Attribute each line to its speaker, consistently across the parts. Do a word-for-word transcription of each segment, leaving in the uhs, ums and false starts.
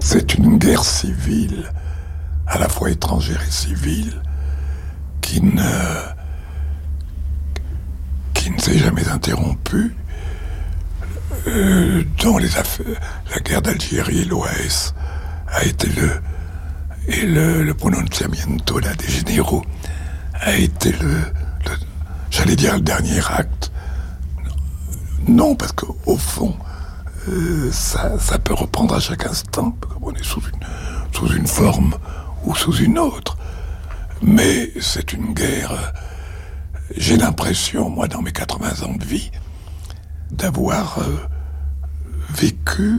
Speaker 1: C'est une guerre civile, à la fois étrangère et civile, qui ne, qui ne s'est jamais interrompue. Euh, dans les affaires, la guerre d'Algérie, l'O A S a été le, et le, le pronunciamiento là, des généraux a été le, le, j'allais dire le dernier acte. Non, parce qu'au fond, euh, ça, ça peut reprendre à chaque instant, comme on est sous une, sous une forme ou sous une autre. Mais c'est une guerre, j'ai l'impression, moi, dans mes quatre-vingts ans de vie, d'avoir euh, vécu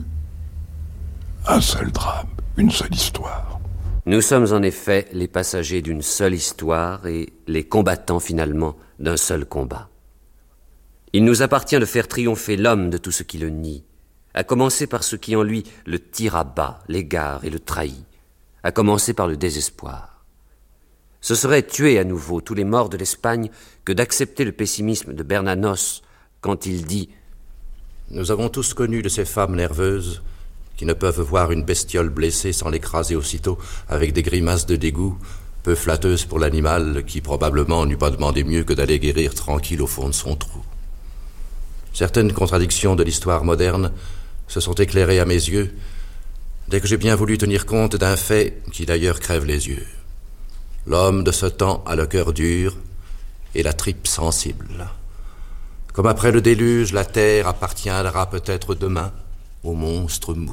Speaker 1: un seul drame, une seule histoire.
Speaker 2: Nous sommes en effet les passagers d'une seule histoire et les combattants finalement d'un seul combat. Il nous appartient de faire triompher l'homme de tout ce qui le nie, à commencer par ce qui en lui le tire à bas, l'égare et le trahit, à commencer par le désespoir. Ce serait tuer à nouveau tous les morts de l'Espagne que d'accepter le pessimisme de Bernanos quand il dit «
Speaker 3: Nous avons tous connu de ces femmes nerveuses qui ne peuvent voir une bestiole blessée sans l'écraser aussitôt avec des grimaces de dégoût, peu flatteuses pour l'animal qui probablement n'eût pas demandé mieux que d'aller guérir tranquille au fond de son trou. Certaines contradictions de l'histoire moderne se sont éclairées à mes yeux dès que j'ai bien voulu tenir compte d'un fait qui d'ailleurs crève les yeux. L'homme de ce temps a le cœur dur et la tripe sensible. Comme après le déluge, la terre appartiendra peut-être demain au monstre mou. »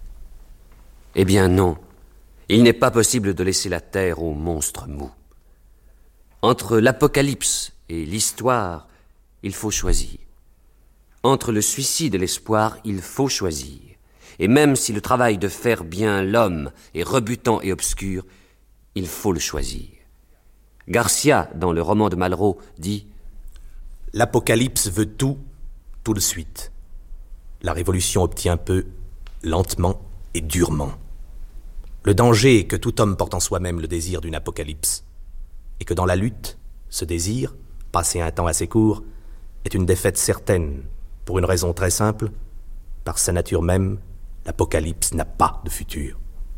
Speaker 2: Eh bien non, il n'est pas possible de laisser la terre au monstre mou. Entre l'apocalypse et l'histoire, il faut choisir. Entre le suicide et l'espoir, il faut choisir. Et même si le travail de faire bien l'homme est rebutant et obscur, il faut le choisir. Garcia, dans le roman de Malraux, dit
Speaker 4: « L'apocalypse veut tout, tout de suite. La révolution obtient peu, lentement et durement. Le danger est que tout homme porte en soi-même le désir d'une apocalypse, et que dans la lutte, ce désir, passé un temps assez court, est une défaite certaine, pour une raison très simple, par sa nature même, l'apocalypse n'a pas de futur. »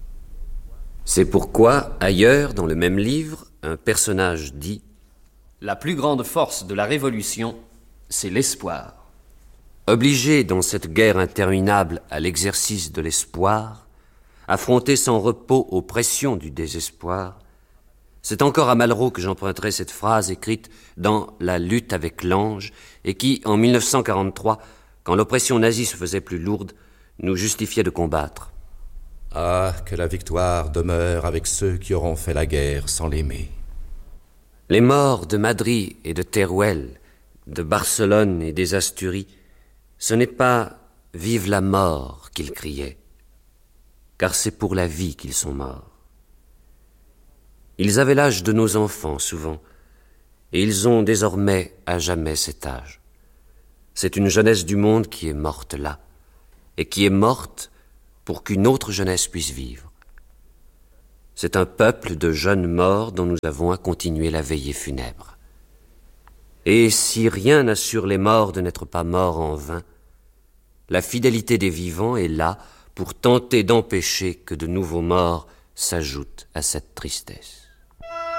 Speaker 2: C'est pourquoi, ailleurs, dans le même livre, un personnage dit
Speaker 5: « La plus grande force de la révolution, c'est l'espoir. »
Speaker 2: Obligé dans cette guerre interminable à l'exercice de l'espoir, affronté sans repos aux pressions du désespoir, c'est encore à Malraux que j'emprunterai cette phrase écrite dans La lutte avec l'ange et qui, en mille neuf cent quarante-trois, quand l'oppression nazie se faisait plus lourde, nous justifiait de combattre.
Speaker 3: Ah, que la victoire demeure avec ceux qui auront fait la guerre sans l'aimer.
Speaker 2: Les morts de Madrid et de Teruel, de Barcelone et des Asturies, ce n'est pas « vive la mort » qu'ils criaient, car c'est pour la vie qu'ils sont morts. Ils avaient l'âge de nos enfants, souvent, et ils ont désormais à jamais cet âge. C'est une jeunesse du monde qui est morte là, et qui est morte pour qu'une autre jeunesse puisse vivre. C'est un peuple de jeunes morts dont nous avons à continuer la veillée funèbre. Et si rien n'assure les morts de n'être pas morts en vain, la fidélité des vivants est là pour tenter d'empêcher que de nouveaux morts s'ajoutent à cette tristesse.